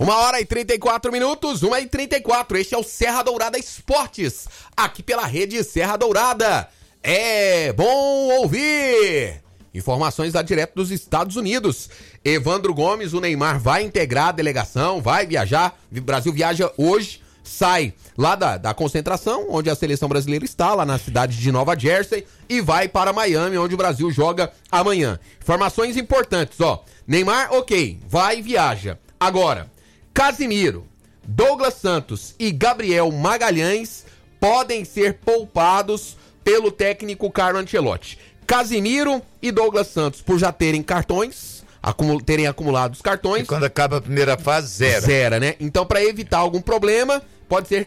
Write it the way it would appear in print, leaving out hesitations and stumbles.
1h34, 1h34. Este é o Serra Dourada Esportes, aqui pela rede Serra Dourada. É bom ouvir. Informações lá direto dos Estados Unidos. Evandro Gomes, o Neymar vai integrar a delegação, vai viajar. O Brasil viaja hoje, sai lá da concentração, onde a seleção brasileira está, lá na cidade de Nova Jersey, e vai para Miami, onde o Brasil joga amanhã. Informações importantes, ó. Neymar, ok, vai e viaja. Agora, Casimiro, Douglas Santos e Gabriel Magalhães podem ser poupados pelo técnico Carlo Ancelotti. Casimiro e Douglas Santos, por já terem cartões, terem acumulado os cartões. E quando acaba a primeira fase, zero. Zero, né? Então, para evitar algum problema, pode ser